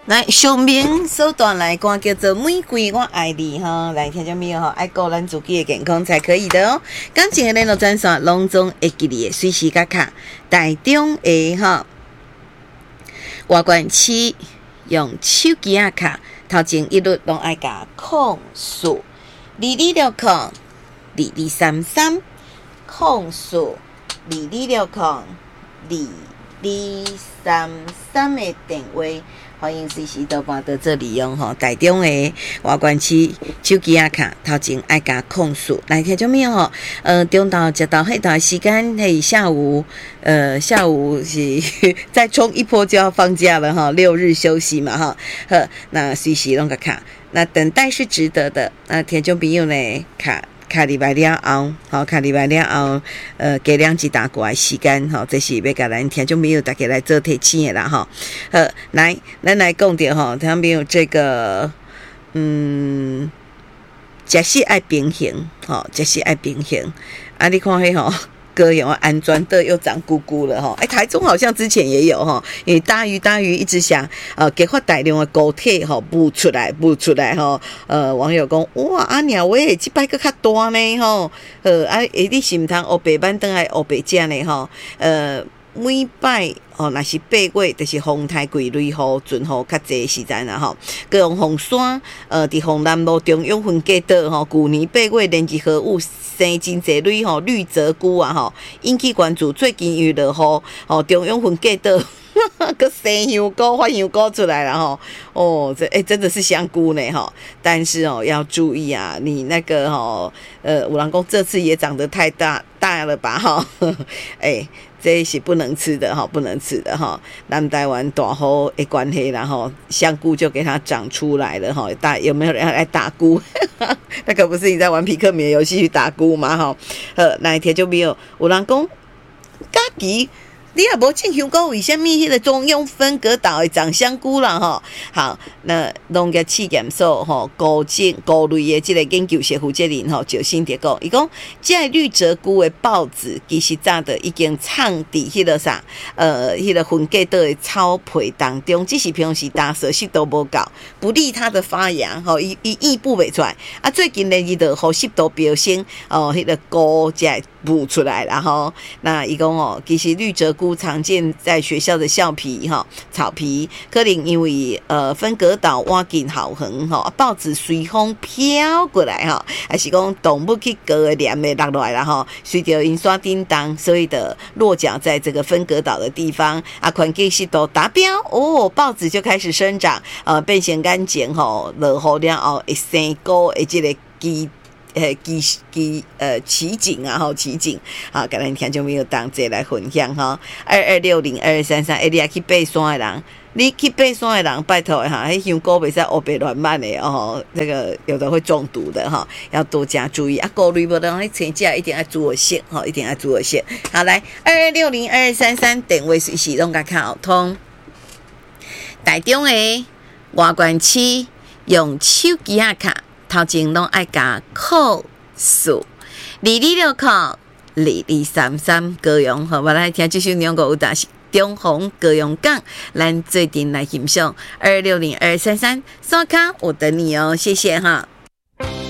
来，小明首段来歌叫做《玫瑰我爱你》哈，来听众朋友哈，爱顾咱自己的健康才可以的哦。感情的联络专线，拢总会记你的随时甲卡，台中的哈，外关市用手机啊卡，头前一律拢爱甲控诉22602233控诉22602233的电话。欢迎随时都拨到这里用吼，台中的外关区手机啊卡头前爱加控诉，来听众朋友吼，中昼食到迄段时间，嘿下午是再冲一波就要放假了哈，6日休息嘛哈，那随时拢个卡，那等待是值得的，那听众朋友呢卡礼拜了后，好，卡礼拜了后，加两一大过来时间，吼，这是要甲咱听众朋友大家来做提醒的啦，吼，来，咱来讲到吼，听众朋友这个，食食爱平衡，吼，食食爱平衡，啊，你看迄吼。歌有安装的又长咕咕了哈，台中好像之前也有哈，因为大鱼一直想给发大量的高铁哈补出来哈，网友讲哇阿娘喂这摆个较大呢哈，你是唔通黑白板等来黑白食呢哈，每摆若是8月，就是风台贵雷雨准雨较济时阵啦吼。高雄凤山伫凤南路中央分隔岛吼，去年8月连日豪雨生真济雷吼，绿泽菇啊吼，引起关注。最近又落雨中央分隔岛。个生香菇、发香菇出来了哈，这真的是香菇呢哈，但是要注意啊，你那个有人讲这次也长得太大了吧哈，这是不能吃的哈，不能吃的哈。南台湾大雨的关系啦哈，香菇就给它长出来了哈。有没有人要来打菇？那可不是你在玩皮克米的游戏去打菇吗哈？那一天就没有人讲家己。你也无种香菇，为什么迄个中央分隔岛会长香菇啦？吼，好，那农业试验所菇类的这个研究室负责人赵新德讲，伊讲这绿泽菇的孢子其实早的已经藏伫迄个啥，迄个分隔岛的草皮当中，只是平时打摄湿度无够，不利它的发芽，伊异步袂出来。啊，最近呢，伊就雨湿度飙升，迄个菇才补出来啦吼。那伊讲其实绿泽菇常见在学校的橡皮草皮，可能因为分隔岛挖进好横报纸随风飘过来还是讲动物去割黏的落来啦随着因刷叮当，所以的落脚在这个分隔岛的地方啊，环境湿度达标报纸就开始生长变成干净落雨了后会生菇的这个奇景啊，奇景，好，跟咱听众朋友同齐来分享哈，22602233，你也去爬山的人，你去爬山的人，拜托哈，迄香菇袂使黑白乱漫的那个有的会中毒的哈，要多加注意啊。菇类无当你请假一定要注意些一定要注意些。好，来22602233电话随时拢甲敲通，台中的外关区用手机啊卡。头前拢爱加扣数22602233高雄，好，我来听这首两个有大是中红高雄港，咱最近来欣赏22602233刷卡，我等你哦，谢谢哈。